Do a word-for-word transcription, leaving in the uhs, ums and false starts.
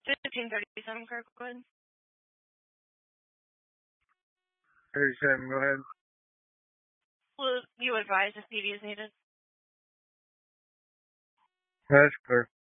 fifteen thirty-seven Kirkwood. thirty-seven, go ahead. Will you advise if P D is needed? That's clear.